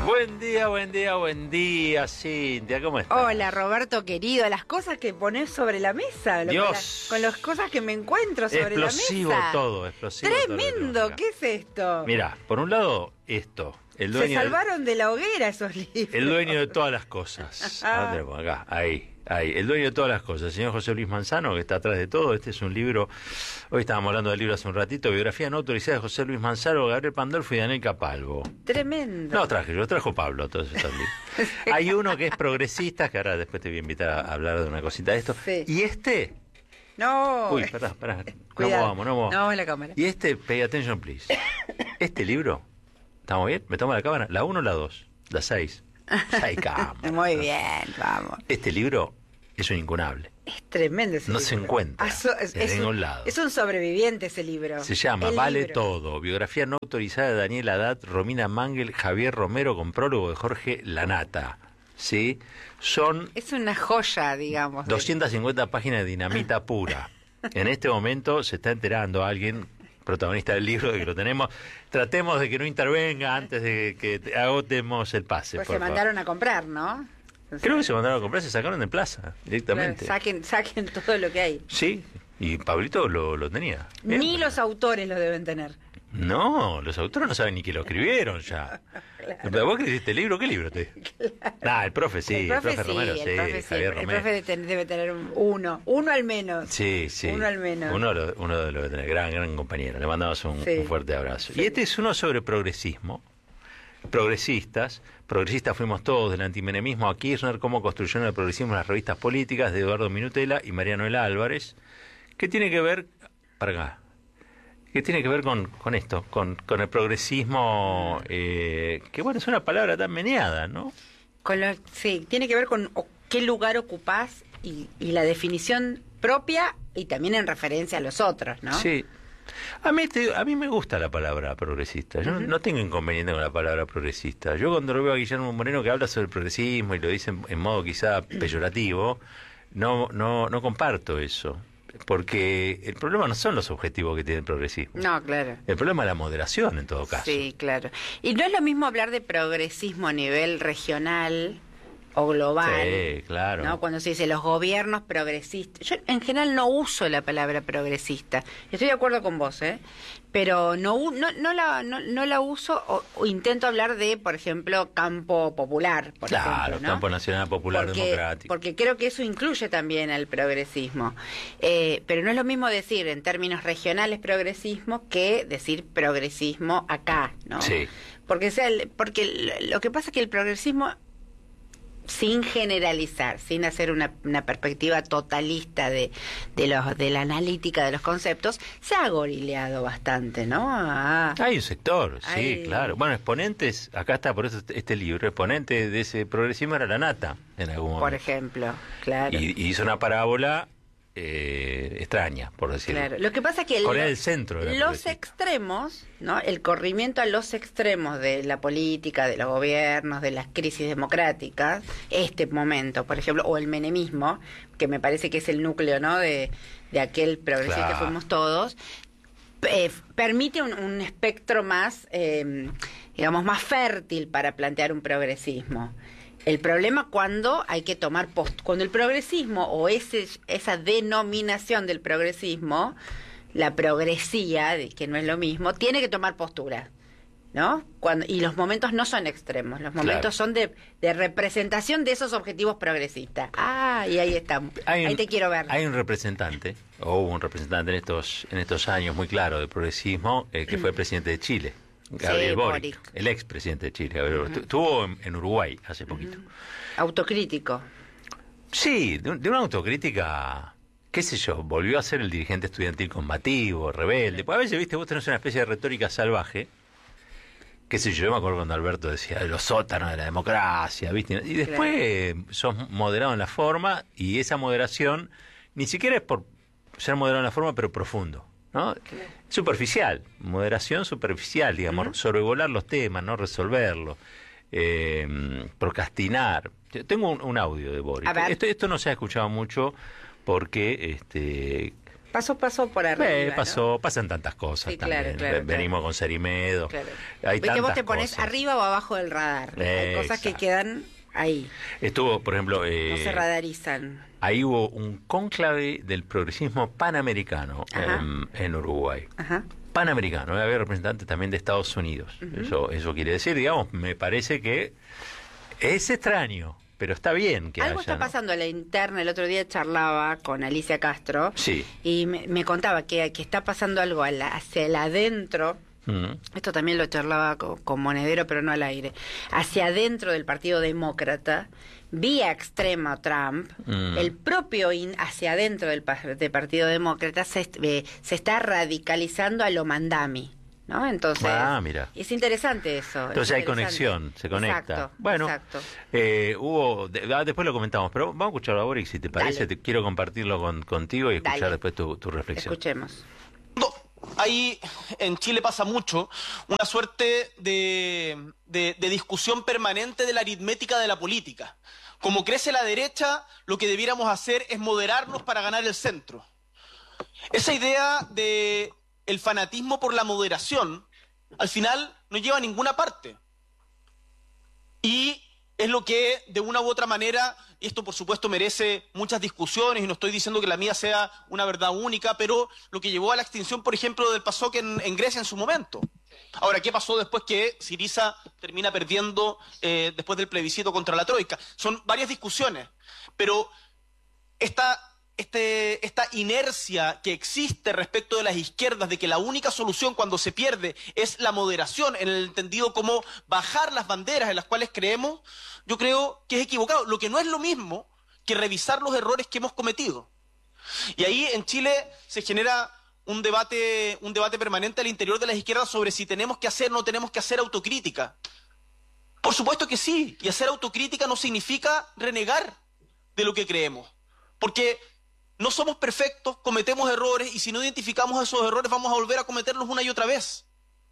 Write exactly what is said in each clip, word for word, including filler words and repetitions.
Buen día, buen día, buen día, Cintia, ¿cómo estás? Hola, Roberto querido, las cosas que pones sobre la mesa, lo- Dios. con, la- con las cosas que me encuentro sobre Explosivo la mesa. todo, explosivo Tremendo, todo. ¿qué es esto? Mira, por un lado, esto, el Se dueño, salvaron de la hoguera esos libros. el dueño de todas las cosas. Ah, tenemos acá, ahí, ahí, el dueño de todas las cosas, el señor José Luis Manzano, que está atrás de todo. Este es un libro, hoy estábamos hablando del libro hace un ratito, biografía no autorizada de José Luis Manzano, Gabriel Pandolfo y Daniel Capalvo. Tremendo. No traje, yo trajo Pablo, todos estos libros. Hay uno que es progresista, que ahora después te voy a invitar a hablar de una cosita de esto. Sí. Y este... No. Uy, pará, pará. No Cuidado. movamos, no movamos. No, en la cámara. Y este, pay attention please. Este libro, ¿estamos bien? ¿Me toma la cámara? ¿La uno o la dos? La seis. Seis cámaras. Muy bien, vamos. Este libro es un incunable. Es tremendo ese No libro. se encuentra Ah, so- es, de es ningún un, lado. es un sobreviviente ese libro. Se llama El Vale libro. Todo. Biografía no autorizada de Daniel Haddad, Romina Mangel, Javier Romero, con prólogo de Jorge Lanata. ¿Sí? Son Es una joya, digamos. de- doscientas cincuenta páginas de dinamita pura. En este momento se está enterando alguien, protagonista del libro, de que lo tenemos. Tratemos de que no intervenga antes de que te- agotemos el pase. Pues por se favor. mandaron a comprar, ¿no? Creo que se mandaron a comprar, se sacaron de plaza directamente. Claro, saquen, saquen todo lo que hay. Sí, y Pablito lo, lo tenía. Bien. Ni los autores lo deben tener. No, los autores no saben ni que lo escribieron ya. Claro. ¿Vos que hiciste el libro? ¿Qué libro te? Nah, el profe sí, el profe, sí, Romero, el sí, profe sí. Javier El Romero. profe debe tener, debe tener un- uno, uno al menos. Sí, sí. Uno al menos. Uno lo, uno lo debe tener, gran, gran compañero. Le mandamos un, Sí. un fuerte abrazo. Sí. Y este es uno sobre progresismo. Progresistas. Progresistas fuimos todos, del antimenemismo a Kirchner, cómo construyeron el progresismo en las revistas políticas, de Eduardo Minutela y Marianoela Álvarez. ¿Qué tiene que ver, para acá, qué tiene que ver con, con esto, con, con el progresismo, eh, que bueno, es una palabra tan meneada, ¿no? Con lo, sí, tiene que ver con o- qué lugar ocupás y, y la definición propia y también en referencia a los otros, ¿no? Sí. A mí, te- a mí me gusta la palabra progresista. Yo no- no tengo inconveniente con la palabra progresista. Yo cuando lo veo a Guillermo Moreno que habla sobre el progresismo y lo dice en, en modo quizá peyorativo, no, no, no comparto eso. Porque el problema no son los objetivos que tiene el progresismo. No, claro. El problema es la moderación en todo caso. Sí, claro. Y no es lo mismo hablar de progresismo a nivel regional o global. Sí, claro. ¿No? Cuando se dice los gobiernos progresistas. Yo en general no uso la palabra progresista. Estoy de acuerdo con vos, ¿eh? Pero no u- no, no, la, no, no la uso o, o intento hablar de, por ejemplo, campo popular, por Claro, ejemplo, ¿no? campo nacional popular porque, democrático. Porque creo que eso incluye también al progresismo. Eh, pero no es lo mismo decir en términos regionales progresismo que decir progresismo acá, ¿no? Sí. Porque, sea, el- porque lo que pasa es que el progresismo, sin generalizar, sin hacer una, una perspectiva totalista de, de, los, de la analítica de los conceptos, se ha gorileado bastante, ¿no? Ah, Hay un sector, sí, Hay- claro. Bueno, exponentes, acá está por eso este- este libro, exponente de ese progresismo era la Nata, en algún momento. por ejemplo, claro. Y, y hizo una parábola eh, extraña, por decirlo. Claro, lo que pasa es que el- Corea del Centro era los progresista. extremos, ¿no? El corrimiento a los extremos de la política, de los gobiernos, de las crisis democráticas, este momento, por ejemplo, o el menemismo, que me parece que es el núcleo, ¿no? De, de aquel progresista Claro. que fuimos todos, eh, permite un, un espectro más, eh, digamos, más fértil para plantear un progresismo. El problema cuando hay que tomar post, cuando el progresismo o ese esa denominación del progresismo, la progresía, de- que no es lo mismo, tiene que tomar postura, ¿no? Cuando y los momentos no son extremos, los momentos Claro. son de, de representación de esos objetivos progresistas. Ah, y ahí estamos. Hay un- ahí te quiero ver. Hay un representante, o hubo un representante en estos en estos años muy claro del progresismo, eh, que fue el presidente de Chile, Gabriel Sí, Boric, Boric. el ex presidente de Chile. Gabriel Boric. Estuvo en, en Uruguay hace poquito. Autocrítico. Sí, de, un- de una autocrítica, qué sé yo, volvió a ser el dirigente estudiantil combativo, rebelde. Pues a veces, viste, vos tenés una especie de retórica salvaje, qué sé yo, yo me acuerdo cuando Alberto decía los sótanos de la democracia, viste, y después eh, sos moderado en la forma, y esa moderación ni siquiera es por ser moderado en la forma, pero profundo, ¿no? Superficial, moderación superficial, digamos, Ujú. sobrevolar los temas, no resolverlos, eh, procrastinar. Yo tengo un, un audio de Boric. A ver. Esto, esto no se ha escuchado mucho porque este Pasó, pasó por arriba. Eh, pasó, ¿no? pasan tantas cosas Sí, también. claro, claro, Venimos claro. con Cerimedo. Claro. Hay Ves que vos tantas te pones cosas. arriba o abajo del radar. Eh, Hay cosas que exacto. quedan ahí, Estuvo, por ejemplo, eh, no se radarizan. ahí hubo un cónclave del progresismo panamericano Ajá. en, en Uruguay. Ajá. Panamericano, había representantes también de Estados Unidos. Ujú. Eso, eso quiere decir, digamos, me parece que es extraño, pero está bien que Algo haya, está ¿no? pasando a la interna. El otro día charlaba con Alicia Castro Sí. y me, me contaba que, que está pasando algo a la- hacia el adentro. Mm. Esto también lo charlaba con, con Monedero, pero no al aire. Hacia adentro del Partido Demócrata, vía extrema Trump, Mm. el propio in- hacia adentro del, pa- del Partido Demócrata se, est- eh, se está radicalizando a lo mandami, ¿no? Entonces, Ah, mira. es interesante eso. es Entonces hay interesante. conexión, se conecta. Exacto, bueno, exacto. eh, hubo, de- ah, después lo comentamos, pero vamos a escucharlo a Boric, si te parece, Dale. te quiero compartirlo con, contigo y escuchar Dale. después tu, tu reflexión. Escuchemos. No, ahí en Chile pasa mucho una suerte de, de- de discusión permanente de la aritmética de la política. Como crece la derecha, lo que debiéramos hacer es moderarnos para ganar el centro. Esa idea de el fanatismo por la moderación, al final no lleva a ninguna parte. Y es lo que, de una u otra manera, y esto por supuesto merece muchas discusiones, y no estoy diciendo que la mía sea una verdad única, pero lo que llevó a la extinción, por ejemplo, del PASOK en, en Grecia en su momento. Ahora, ¿qué pasó después que Syriza termina perdiendo eh, después del plebiscito contra la Troika? Son varias discusiones, pero esta, este, esta inercia que existe respecto de las izquierdas, de que la única solución cuando se pierde es la moderación, en el entendido como bajar las banderas en las cuales creemos, yo creo que es equivocado. Lo que no es lo mismo que revisar los errores que hemos cometido. Y ahí en Chile se genera un debate, un debate permanente al interior de las izquierdas sobre si tenemos que hacer o no tenemos que hacer autocrítica. Por supuesto que sí, y hacer autocrítica no significa renegar de lo que creemos, porque no somos perfectos, cometemos errores, y si no identificamos esos errores vamos a volver a cometerlos una y otra vez.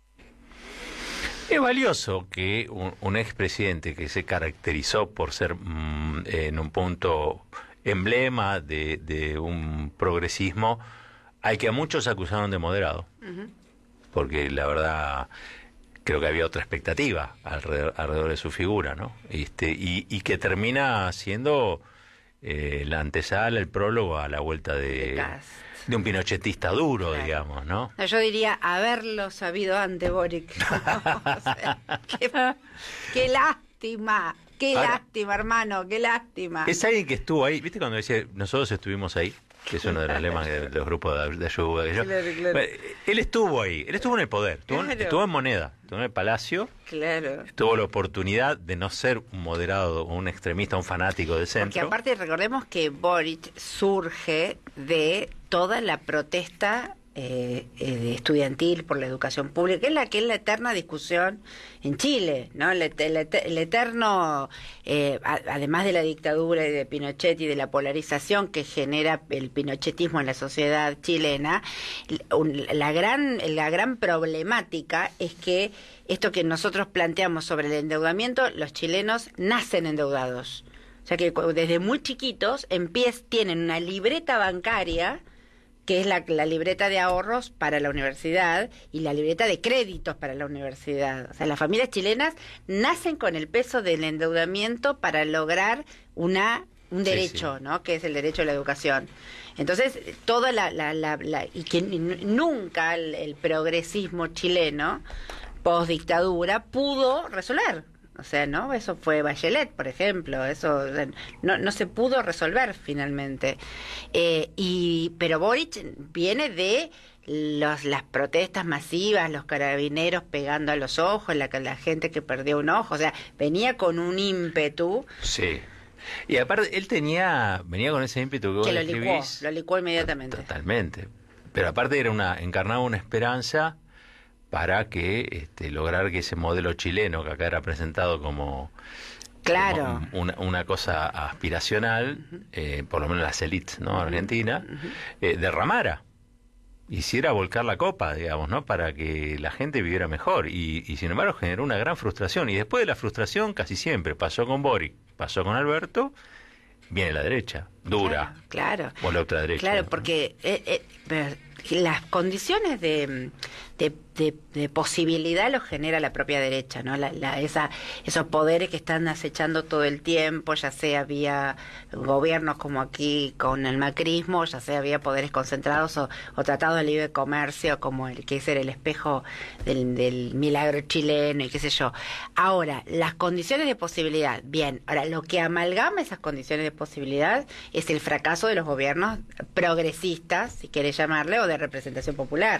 Es valioso que un, un expresidente que se caracterizó por ser mm, en un punto emblema de, de un progresismo, al que a muchos acusaron de moderado, Ujú. porque la verdad creo que había otra expectativa alrededor, alrededor de su figura, ¿no? Este, y, y que termina siendo eh, la antesala, el prólogo a la vuelta De de, Cast. de un pinochetista duro, Claro. digamos, ¿no? No, yo diría haberlo sabido antes, Boric. O sea, qué, qué lástima, qué Ahora- lástima, hermano, qué lástima. Es alguien que estuvo ahí, ¿viste cuando decía, nosotros estuvimos ahí? Que es uno de los lemas de, de los grupos de, de ayuda. que yo- Claro, claro. Bueno, él estuvo ahí, él estuvo en el poder, estuvo, en- Claro. estuvo en moneda, estuvo en el palacio, Claro. tuvo la oportunidad de no ser un moderado, un extremista, un fanático del Porque centro. aparte recordemos que Boric surge de toda la protesta eh, eh, estudiantil por la educación pública, que es la que es la eterna discusión en Chile, ¿no? El, et- el et- el eterno, eh, a- además de la dictadura y de Pinochet y de la polarización que genera el pinochetismo en la sociedad chilena, un- la gran, la gran problemática es que esto que nosotros planteamos sobre el endeudamiento, los chilenos nacen endeudados. O sea que cu- desde muy chiquitos empiez, tienen una libreta bancaria, que es la, la libreta de ahorros para la universidad y la libreta de créditos para la universidad. O sea, las familias chilenas nacen con el peso del endeudamiento para lograr una un Sí, derecho, sí. ¿no? Que es el derecho a la educación. Entonces, toda la... la, la, la- y que n- nunca el, el progresismo chileno, post dictadura, pudo resolver. O sea, ¿no? Eso fue Bachelet, por ejemplo. Eso o sea, no, no se pudo resolver finalmente. Eh, y pero Boric viene de los, las protestas masivas, los carabineros pegando a los ojos, la, la gente que perdió un ojo. O sea, venía con un ímpetu Sí. Y aparte, él tenía, venía con ese ímpetu que vos que lo licuó, describís. lo licuó inmediatamente. Totalmente. Pero aparte era una, encarnaba una esperanza para que este, lograr que ese modelo chileno, que acá era presentado como, Claro. como una, una cosa aspiracional, eh, por lo menos las élites, ¿no? Argentina, eh, derramara, hiciera volcar la copa, digamos, ¿no? Para que la gente viviera mejor. Y, y sin embargo generó una gran frustración. Y después de la frustración, casi siempre, pasó con Boric, pasó con Alberto, viene la derecha, dura. Claro, claro. O la ultraderecha. Claro, porque eh, eh, pero las condiciones de, de, de, de posibilidad los genera la propia derecha, ¿no? La, la, esa, esos poderes que están acechando todo el tiempo, ya sea vía gobiernos como aquí con el macrismo, ya sea vía poderes concentrados o, o tratados de libre comercio como el que es el espejo del, del milagro chileno y qué sé yo. Ahora, las condiciones de posibilidad, bien, ahora lo que amalgama esas condiciones de posibilidad es el fracaso de los gobiernos progresistas, si querés llamarle, o de representación popular.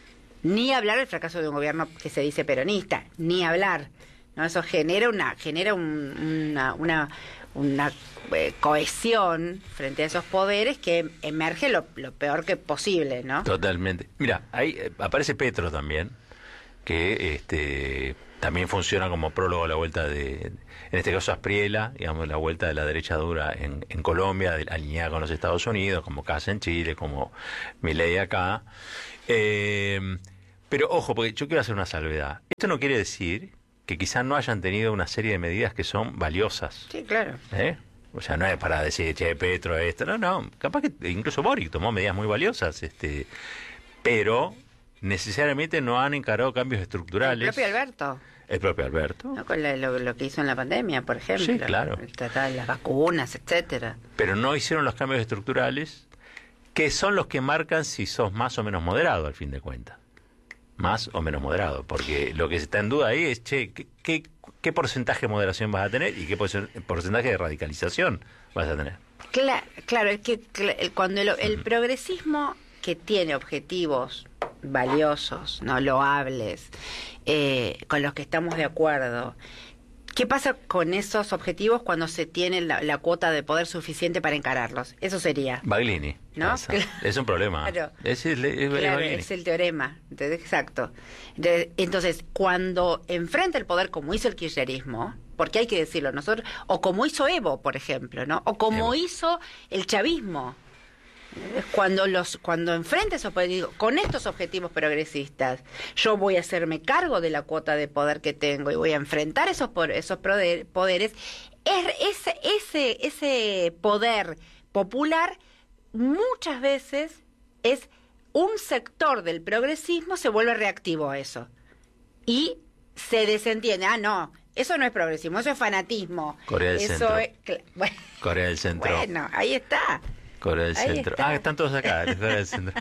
Ni hablar del fracaso de un gobierno que se dice peronista, ni hablar, ¿no? Eso genera una genera un, una una, una eh, cohesión frente a esos poderes que emerge lo, lo peor que posible, ¿no? Totalmente. Mira, ahí eh, aparece Petro también, que este también funciona como prólogo a la vuelta de, en este caso Aspriela, digamos, la vuelta de la derecha dura en, en Colombia, de, alineada con los Estados Unidos, como Casa en Chile, como Milei acá. Eh, pero ojo, porque yo quiero hacer una salvedad. Esto no quiere decir que quizás no hayan tenido una serie de medidas que son valiosas. Sí, claro. ¿Eh? O sea, no es para decir, che, Petro, esto. No, no. Capaz que incluso Boric tomó medidas muy valiosas, este, pero necesariamente no han encarado cambios estructurales. El propio Alberto. El propio Alberto. ¿No? Con la, lo, lo que hizo en la pandemia, por ejemplo. Sí, claro. El tratado de las vacunas, etcétera. Pero no hicieron los cambios estructurales que son los que marcan si sos más o menos moderado, al fin de cuentas. Más o menos moderado. Porque lo que está en duda ahí es, che, ¿qué, qué, qué porcentaje de moderación vas a tener y qué porcentaje de radicalización vas a tener? Claro, claro, es que cuando el, el progresismo que tiene objetivos valiosos, no loables, eh, con los que estamos de acuerdo. ¿Qué pasa con esos objetivos cuando se tiene la, la cuota de poder suficiente para encararlos? Eso sería. Baglini. ¿No? Es un problema. Claro. Es, es, es, claro, es el teorema. Entonces, exacto. Entonces, entonces, cuando enfrenta el poder como hizo el kirchnerismo, porque hay que decirlo nosotros, o como hizo Evo, por ejemplo, ¿no? O como Evo. hizo el chavismo. Cuando los cuando enfrente esos digo, con estos objetivos progresistas, yo voy a hacerme cargo de la cuota de poder que tengo y voy a enfrentar esos esos poderes. Ese ese ese poder popular muchas veces es un sector del progresismo se vuelve reactivo a eso y se desentiende. Ah, no. Eso no es progresismo, eso es fanatismo. Corea del eso Centro. Es, bueno, Corea del Centro. Bueno, ahí está. Corea del Ahí Centro. está. Ah, están todos acá, Corea del Centro.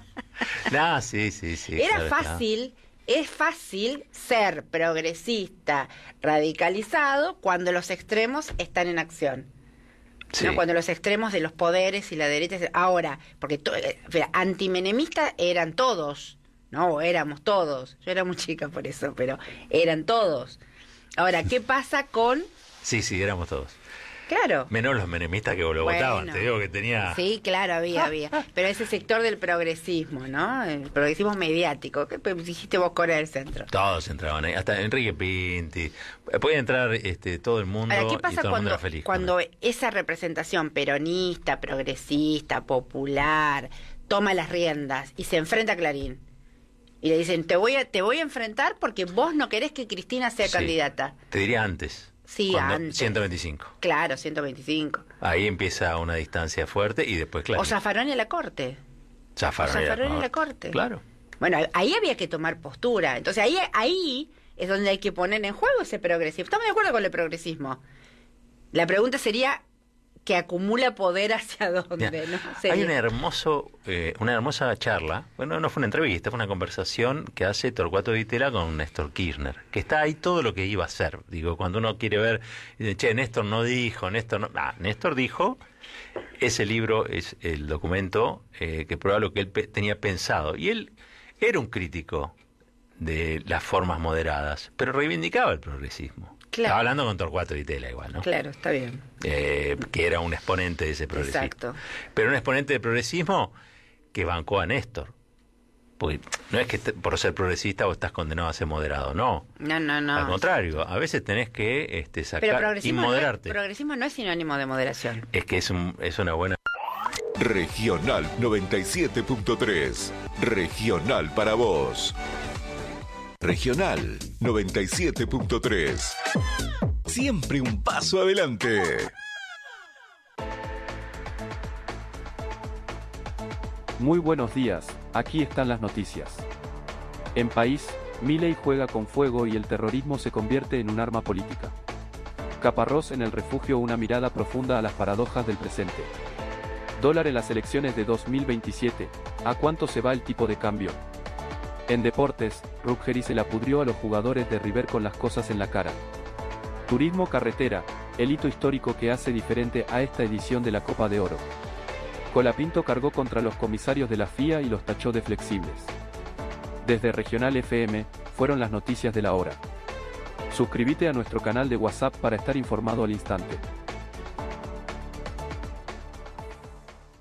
No, sí, sí, sí. Era claro, fácil, claro. Es fácil ser progresista, radicalizado, cuando los extremos están en acción. Sí. ¿No? Cuando los extremos de los poderes y la derecha... Ahora, porque to, eh, antimenemistas eran todos, ¿no? O éramos todos. Yo era muy chica por eso, pero eran todos. Ahora, ¿qué pasa con...? Sí, sí, éramos todos. Claro. Menos los menemistas que lo bueno, votaban, te digo que tenía... Sí, claro, había, había. Pero ese sector del progresismo, ¿no? El progresismo mediático. ¿Qué dijiste vos, Corea del Centro? Todos entraban ahí, hasta Enrique Pinti. Puede entrar este todo el mundo. Ahora, ¿qué pasa y todo cuando, el mundo era feliz cuando esa representación peronista, progresista, popular, toma las riendas y se enfrenta a Clarín? Y le dicen, te voy a, te voy a enfrentar porque vos no querés que Cristina sea sí, candidata. Te diría antes. Sí, antes. ciento veinticinco. Claro, ciento veinticinco. Ahí empieza una distancia fuerte y después, claro. O Zaffaroni a la corte. Zaffaroni, o Zaffaroni a la corte. Claro. Bueno, ahí había que tomar postura. Entonces ahí, ahí es donde hay que poner en juego ese progresismo. Estamos de acuerdo con el progresismo. La pregunta sería que acumula poder hacia dónde, Mira, ¿no? Sería... Hay una hermoso, eh, una hermosa charla, bueno, no fue una entrevista, fue una conversación que hace Torcuato Di Tella con Néstor Kirchner, que está ahí todo lo que iba a hacer. Digo, cuando uno quiere ver, che, Néstor no dijo, Néstor no... Ah, Néstor dijo, ese libro es el documento eh, que prueba lo que él pe tenía pensado. Y él era un crítico de las formas moderadas, pero reivindicaba el progresismo. Claro. Estaba hablando con Torcuato Di Tella igual, ¿no? Claro, está bien. Eh, que era un exponente de ese progresismo. Exacto. Pero un exponente de progresismo que bancó a Néstor. Porque no es que por ser progresista vos estás condenado a ser moderado, no. No, no, no. Al contrario, a veces tenés que este, sacar Pero progresismo y moderarte. No es, progresismo no es sinónimo de moderación. Es que es, un, es una buena... Regional noventa y siete punto tres. Regional para vos. Regional noventa y siete punto tres. Siempre un paso adelante. Muy buenos días, aquí están las noticias. En país, Milei juega con fuego y el terrorismo se convierte en un arma política. Caparrós en el refugio, una mirada profunda a las paradojas del presente. Dólar en las elecciones de dos mil veintisiete, ¿a cuánto se va el tipo de cambio? En deportes, Ruggeri se la pudrió a los jugadores de River con las cosas en la cara. Turismo carretera, el hito histórico que hace diferente a esta edición de la Copa de Oro. Colapinto cargó contra los comisarios de la F I A y los tachó de flexibles. Desde Regional F M, fueron las noticias de la hora. Suscríbete a nuestro canal de WhatsApp para estar informado al instante.